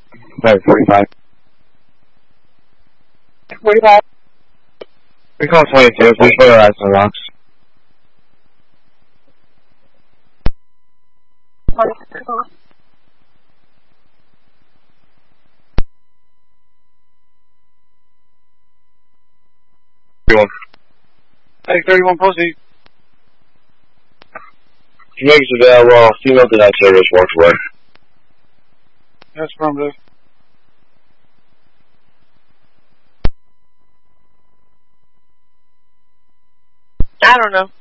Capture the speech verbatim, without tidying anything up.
Right, forty-five. forty-five. We call twenty-two. Please put our eyes on the rocks. thirty-one. Hey, thirty-one, proceed. He makes it available. Female denied service walks away. That's affirmative. I don't know.